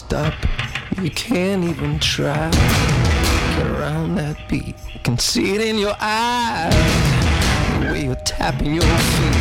stop. You can't even try. Get around that beat. You can see it in your eyes. The way you're tapping your feet.